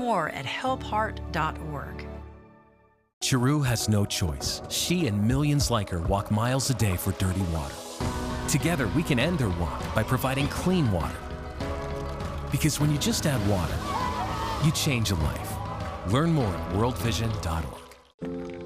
more at helpheart.org. Chiru has no choice. She and millions like her walk miles a day for dirty water. Together, we can end their walk by providing clean water. Because when you just add water, you change a life. Learn more at worldvision.org.